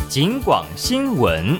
警广新闻。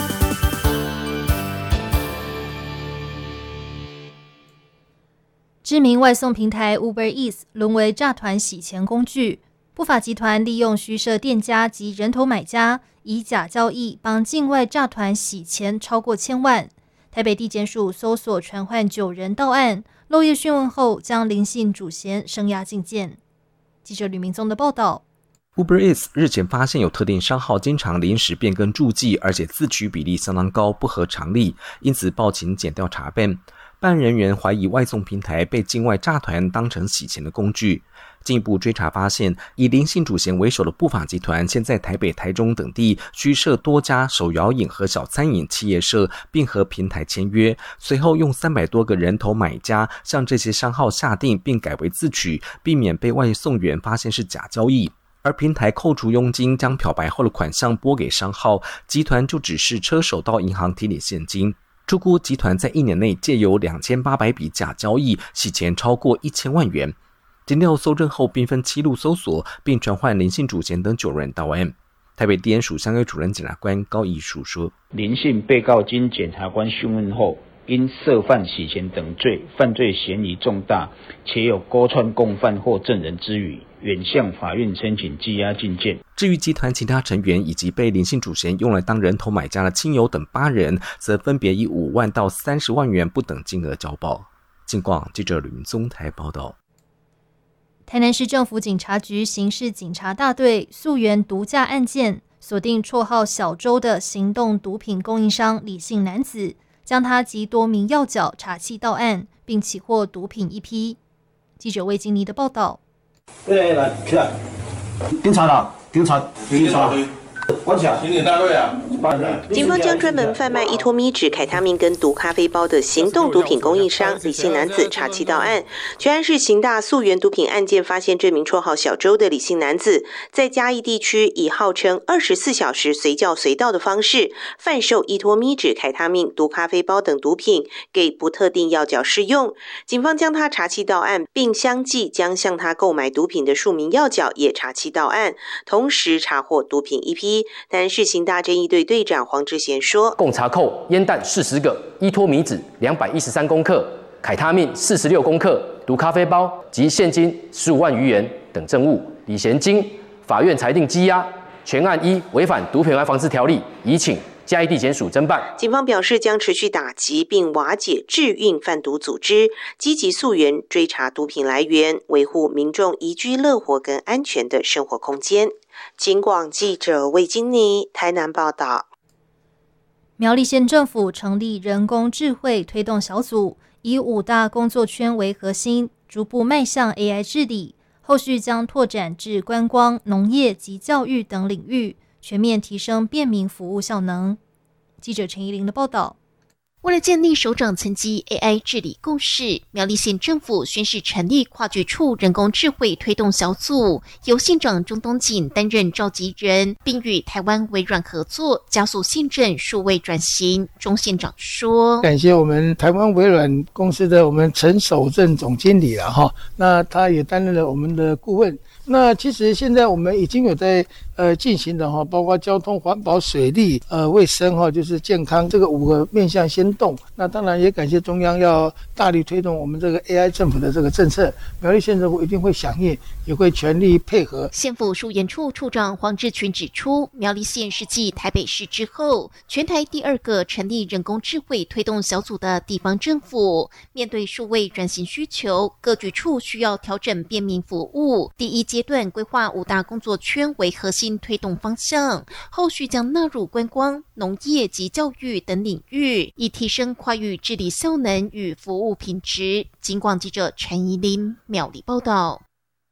知名外送平台 Uber Eats 沦为诈团洗钱工具，不法集团利用虚设店家及人头买家，以假交易帮境外诈团洗钱超过1000万。台北地检署搜索传唤9人到案，漏夜讯问后将林姓主嫌声押禁见。记者吕明宗的报道。 Uber Eats 日前发现有特定商号经常临时变更注记，而且自取比例相当高，不合常理，因此报请检调查办。办案人员怀疑外送平台被境外诈团当成洗钱的工具。进一步追查发现，以林姓主嫌为首的不法集团现在台北、台中等地虚设多家手摇饮和小餐饮企业社，并和平台签约，随后用300多个人头买家向这些商号下订，并改为自取，避免被外送员发现是假交易。而平台扣除佣金，将漂白后的款项拨给商号，集团就只是车手到银行提领现金。初估集团在1年内借由2800笔假交易洗钱超过1000万元。检调搜证后，兵分7路搜索，并传唤林姓主嫌等9人到案。台北地检署相约主任检察官高义书说： 林姓被告经检察官讯问后，因涉犯洗钱等罪，犯罪嫌疑重大，且有勾串共犯或证人之余，原向法院申请羁押禁见。 至于集团其他成员以及被林姓主嫌用来当人头买家的亲友等8人，则分别以5万到30万元不等金额交保。警广记者吕明宗台报道。 台南市政府警察局刑事警察大队溯源毒驾案件，锁定绰号小周的行动毒品供应商李姓男子，将他及多名要角查缉到案，并起获毒品1批。记者魏金妮的报道。 来，起来！警察啦，警察！关起来！刑警大队啊！ 警方将专门贩卖依托咪酯、凯他命跟毒咖啡包的行动毒品供应商李姓男子查缉到案。全案是刑大溯源毒品案件，发现这名绰号小周的李姓男子，在嘉义地区以号称24小时随叫随到的方式，贩售依托咪酯、凯他命、毒咖啡包等毒品给不特定要角试用。警方将他查缉到案，并相继将向他购买毒品的数名要角也查缉到案，同时查获毒品1批。台南市刑大侦缉队队长黄志贤说， 共查扣烟弹40个，依托咪酯213公克，凯他命46公克，毒咖啡包及现金15万余元等证物。李贤经法院裁定羁押，全案依违反毒品外防治条例，移请嘉义地检署侦办。 警方表示，将持续打击并瓦解制运贩毒组织，积极溯源追查毒品来源，维护民众宜居乐活跟安全的生活空间。警广记者魏金妮台南报道。 苗栗县政府成立人工智慧推动小组，以5大工作圈为核心，逐步迈向 AI 治理，后续将拓展至观光、农业及教育等领域，全面提升便民服务效能。记者陈怡玲的报道。 为了建立首长层级 AI 治理共识，苗栗县政府宣示成立跨局处人工智慧推动小组，由县长钟东锦担任召集人，并与台湾微软合作，加速县政数位转型。钟县长说： 感谢我们台湾微软公司的我们陈守正总经理了哈，那他也担任了我们的顾问。那其实现在我们已经有在进行的哈，包括交通、环保、水利、卫生哈，就是健康这个5个面向先动。那当然也感谢中央要大力推动我们这个 AI 政府的这个政策，苗栗县政府一定会响应，也会全力配合。 县府疏研处处长黄志群指出，苗栗县是继台北市之后，全台第2个成立人工智慧推动小组的地方政府。面对数位转型需求，各局处需要调整便民服务。第1阶段规划5大工作圈为核心推动方向，后续将纳入观光、农业及教育等领域，以提升跨域治理效能与服务品质。警广记者陈怡琳苗栗报道。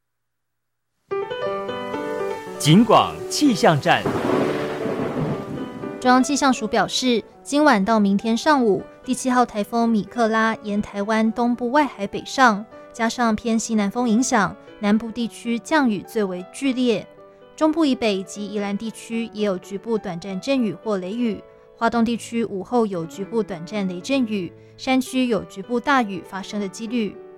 警广气象站。 中央气象署表示，今晚到明天上午，第7号台风米克拉沿台湾东部外海北上，加上偏西南风影响，南部地区降雨最为剧烈。中部以北及宜兰地区也有局部短暂阵雨或雷雨，花东地区午后有局部短暂雷阵雨，山区有局部大雨发生的几率。